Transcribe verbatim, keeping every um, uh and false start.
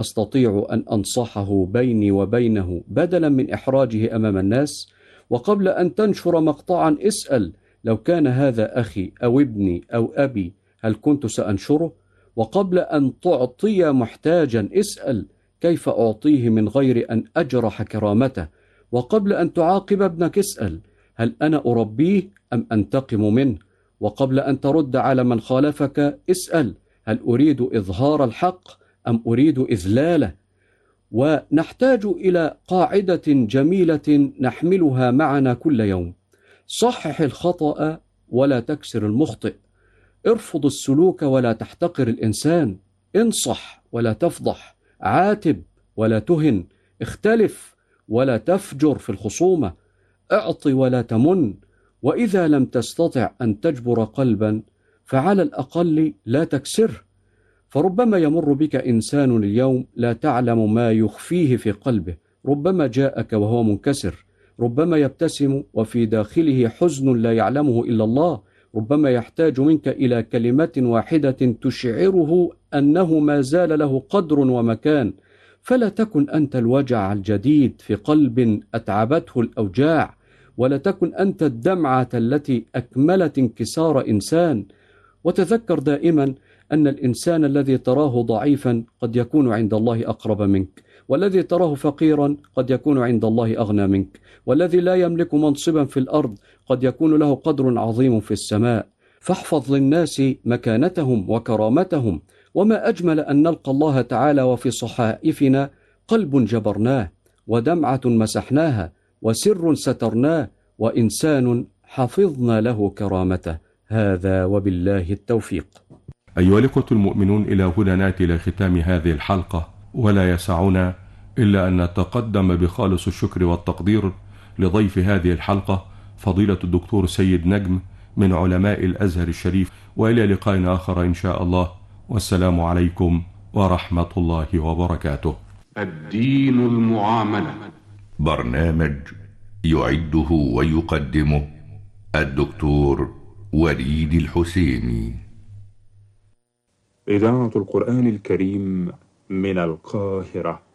أستطيع أن أنصحه بيني وبينه بدلا من إحراجه أمام الناس. وقبل أن تنشر مقطعا اسأل: لو كان هذا أخي أو ابني أو أبي هل كنت سأنشره؟ وقبل أن تعطي محتاجا اسأل: كيف أعطيه من غير أن أجرح كرامته؟ وقبل أن تعاقب ابنك اسأل: هل أنا أربيه أم أنتقم منه؟ وقبل أن ترد على من خالفك اسأل: هل أريد إظهار الحق أم أريد إذلاله؟ ونحتاج إلى قاعدة جميلة نحملها معنا كل يوم: صحح الخطأ ولا تكسر المخطئ، ارفض السلوك ولا تحتقر الإنسان، انصح ولا تفضح، عاتب ولا تهن، اختلف ولا تفجر في الخصومة، اعط ولا تمن. وإذا لم تستطع أن تجبر قلبا فعلى الأقل لا تكسره، فربما يمر بك إنسان اليوم لا تعلم ما يخفيه في قلبه، ربما جاءك وهو منكسر، ربما يبتسم وفي داخله حزن لا يعلمه إلا الله، ربما يحتاج منك إلى كلمة واحدة تشعره أنه ما زال له قدر ومكان. فلا تكن أنت الوجع الجديد في قلب أتعبته الأوجاع، ولا تكن أنت الدمعة التي أكملت انكسار إنسان. وتذكر دائما أن الإنسان الذي تراه ضعيفا قد يكون عند الله أقرب منك، والذي تراه فقيرا قد يكون عند الله أغنى منك، والذي لا يملك منصبا في الأرض قد يكون له قدر عظيم في السماء. فاحفظ للناس مكانتهم وكرامتهم. وما أجمل أن نلقى الله تعالى وفي صحائفنا قلب جبرناه، ودمعة مسحناها، وسر سترناه، وإنسان حفظنا له كرامته. هذا وبالله التوفيق. أيها الإخوة المؤمنون، إلى هنا نأتي إلى ختام هذه الحلقة، ولا يسعنا إلا أن نتقدم بخالص الشكر والتقدير لضيف هذه الحلقة فضيلة الدكتور سيد نجم من علماء الأزهر الشريف. وإلى لقاء آخر إن شاء الله، والسلام عليكم ورحمة الله وبركاته. الدين المعاملة، برنامج يعده ويقدمه الدكتور وليد الحسيني. إذاعة القرآن الكريم من القاهرة.